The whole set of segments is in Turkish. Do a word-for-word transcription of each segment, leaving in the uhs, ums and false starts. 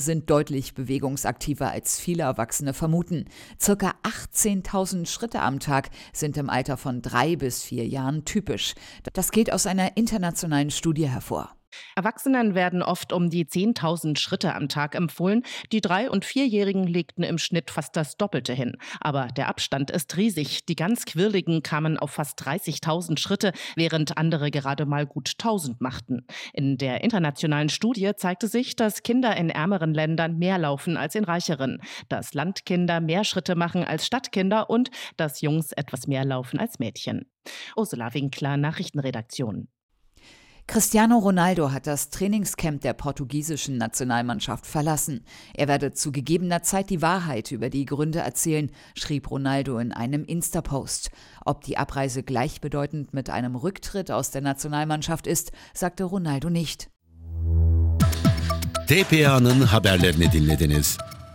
sind deutlich bewegungsaktiver als viele Erwachsene vermuten. Circa achtzehntausend Schritte am Tag sind im Alter von drei bis vier Jahren typisch. Das geht aus einer internationalen Studie hervor. Erwachsenen werden oft um die zehntausend Schritte am Tag empfohlen. Die Drei- und Vierjährigen legten im Schnitt fast das Doppelte hin. Aber der Abstand ist riesig. Die ganz Quirligen kamen auf fast dreißigtausend Schritte, während andere gerade mal gut tausend machten. In der internationalen Studie zeigte sich, dass Kinder in ärmeren Ländern mehr laufen als in reicheren, dass Landkinder mehr Schritte machen als Stadtkinder und dass Jungs etwas mehr laufen als Mädchen. Ursula Winkler, Nachrichtenredaktion. Cristiano Ronaldo hat das Trainingscamp der portugiesischen Nationalmannschaft verlassen. Er werde zu gegebener Zeit die Wahrheit über die Gründe erzählen, schrieb Ronaldo in einem Insta-Post. Ob die Abreise gleichbedeutend mit einem Rücktritt aus der Nationalmannschaft ist, sagte Ronaldo nicht. T P A'nın haberlerini dinlediniz.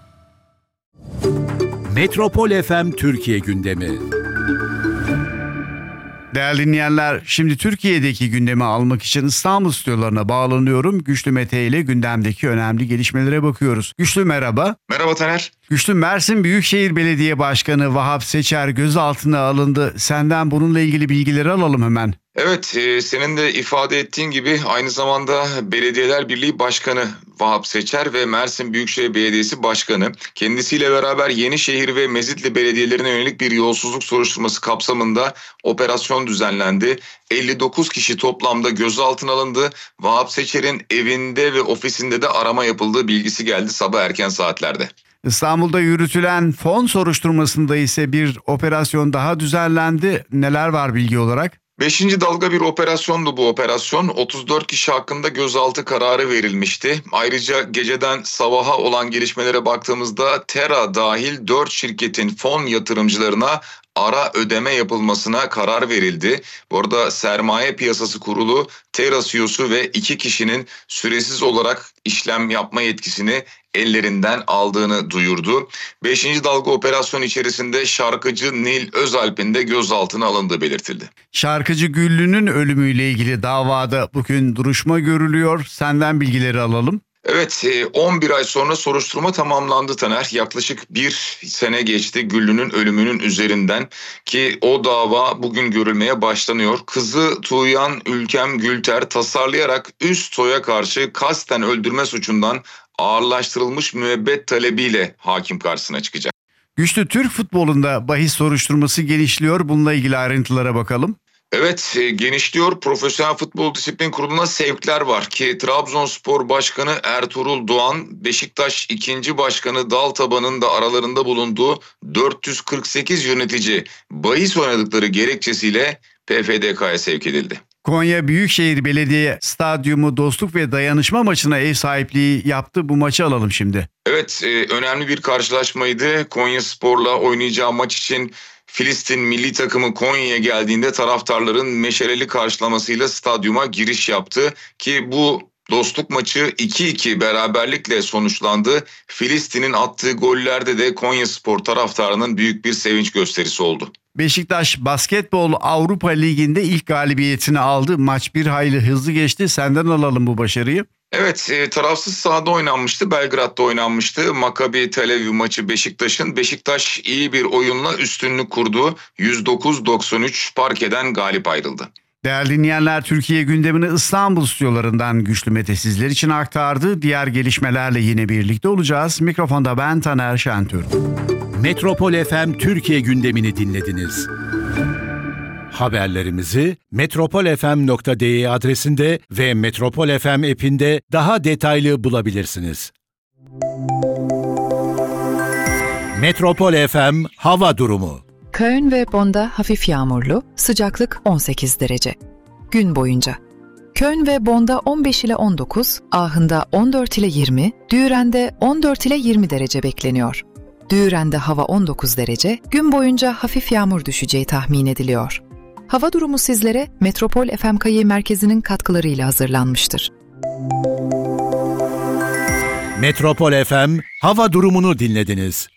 Metropol F M Türkiye gündemi. Değerli dinleyenler, şimdi Türkiye'deki gündemi almak için İstanbul stüdyolarına bağlanıyorum. Güçlü Mete ile gündemdeki önemli gelişmelere bakıyoruz. Güçlü merhaba. Merhaba Taner. Güçlü, Mersin Büyükşehir Belediye Başkanı Vahap Seçer gözaltına alındı. Senden bununla ilgili bilgileri alalım hemen. Evet, e, senin de ifade ettiğin gibi aynı zamanda Belediyeler Birliği Başkanı Vahap Seçer ve Mersin Büyükşehir Belediyesi Başkanı kendisiyle beraber Yenişehir ve Mezitli belediyelerine yönelik bir yolsuzluk soruşturması kapsamında operasyon düzenlendi. elli dokuz kişi toplamda gözaltına alındı. Vahap Seçer'in evinde ve ofisinde de arama yapıldığı bilgisi geldi sabah erken saatlerde. İstanbul'da yürütülen fon soruşturmasında ise bir operasyon daha düzenlendi. Neler var bilgi olarak? Beşinci dalga bir operasyondu bu operasyon. otuz dört kişi hakkında gözaltı kararı verilmişti. Ayrıca geceden sabaha olan gelişmelere baktığımızda Tera dahil dört şirketin fon yatırımcılarına ara ödeme yapılmasına karar verildi. Bu arada Sermaye Piyasası Kurulu Tera C E O'su ve iki kişinin süresiz olarak işlem yapma yetkisini ellerinden aldığını duyurdu. Beşinci dalga operasyon içerisinde şarkıcı Nil Özalp'in de gözaltına alındığı belirtildi. Şarkıcı Güllü'nün ölümüyle ilgili davada bugün duruşma görülüyor. Senden bilgileri alalım. Evet, on bir ay sonra soruşturma tamamlandı Taner. Yaklaşık bir sene geçti Güllü'nün ölümünün üzerinden ki o dava bugün görülmeye başlanıyor. Kızı Tuğyan Ülkem Gülter tasarlayarak üst soya karşı kasten öldürme suçundan ağırlaştırılmış müebbet talebiyle hakim karşısına çıkacak. Güçlü, Türk futbolunda bahis soruşturması genişliyor. Bununla ilgili ayrıntılara bakalım. Evet, genişliyor. Profesyonel Futbol Disiplin Kurulu'na sevkler var ki Trabzonspor Başkanı Ertuğrul Doğan, Beşiktaş ikinci Başkanı Daltaban'ın da aralarında bulunduğu dört yüz kırk sekiz yönetici bahis oynadıkları gerekçesiyle P F D K'ya sevk edildi. Konya Büyükşehir Belediye Stadyumu Dostluk ve Dayanışma maçına ev sahipliği yaptı. Bu maçı alalım şimdi. Evet, önemli bir karşılaşmaydı. Konyaspor'la oynayacağı maç için Filistin milli takımı Konya'ya geldiğinde taraftarların meşaleli karşılamasıyla stadyuma giriş yaptı ki bu dostluk maçı iki iki beraberlikle sonuçlandı. Filistin'in attığı gollerde de Konyaspor taraftarının büyük bir sevinç gösterisi oldu. Beşiktaş Basketbol Avrupa Ligi'nde ilk galibiyetini aldı. Maç bir hayli hızlı geçti. Senden alalım bu başarıyı. Evet, e, tarafsız sahada oynanmıştı. Belgrad'da oynanmıştı. Maccabi Tel Aviv maçı Beşiktaş'ın. Beşiktaş iyi bir oyunla üstünlük kurdu. yüz dokuz doksan üç parkeden galip ayrıldı. Değerli dinleyenler, Türkiye gündemini İstanbul stüdyolarından Güçlü Mete sizler için aktardı. Diğer gelişmelerle yine birlikte olacağız. Mikrofonda ben Taner Şentürk. Metropol F M Türkiye gündemini dinlediniz. Haberlerimizi metropol f m nokta d e adresinde ve Metropol F M app'inde daha detaylı bulabilirsiniz. Metropol F M hava durumu. Köln ve Bonn'da hafif yağmurlu, sıcaklık on sekiz derece. Gün boyunca. Köln ve Bonn'da on beş ile on dokuz, Aachen'da on dört ile yirmi, Düren'de on dört ile yirmi derece bekleniyor. Düren'de hava on dokuz derece, gün boyunca hafif yağmur düşeceği tahmin ediliyor. Hava durumu sizlere Metropol F M Kayı Merkezi'nin katkılarıyla hazırlanmıştır. Metropol F M hava durumunu dinlediniz.